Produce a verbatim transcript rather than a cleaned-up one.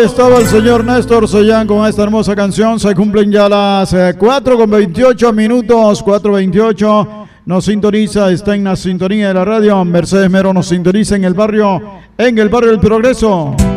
ahí estaba el señor Néstor Sellán con esta hermosa canción. Se cumplen ya las eh, cuatro con veintiocho minutos, cuatro veintiocho. Nos sintoniza, está en la sintonía de la radio. Mercedes Mero nos sintoniza en el barrio, en el barrio del Progreso.